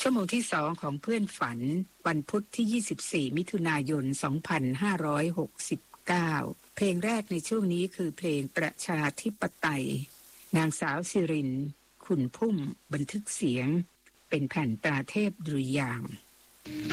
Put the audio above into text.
ชั่วโมงที่2ของเพื่อนฝันวันพุธที่24มิถุนายน2569เพลงแรกในช่วงนี้คือเพลงประชาธิปไตยนางสาวศิรินขุนพุ่มบันทึกเสียงเป็นแผ่นตราเทพดุริยางค์